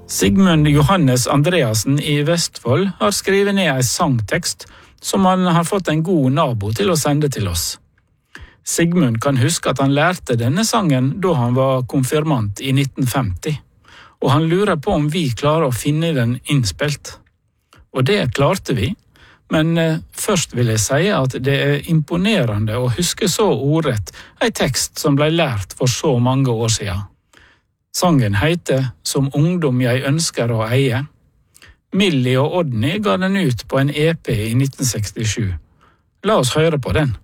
Sigmund Johannes Andreassen i Vestfold har skrevet ned en sangtekst som han har fått en god nabo til å sende til oss. Sigmund kan huske at han lærte denne sangen da han var konfirmant i 1950, og han lurer på om vi klarer å finne den innspilt. Og det klarte vi, men først vil jeg si at det er imponerende å huske så ordrett en tekst som ble lært for så mange år siden. Sangen heter «Som ungdom jeg ønsker å eie». Millie og Odny ga den ut på en EP i 1967. La oss høre på den.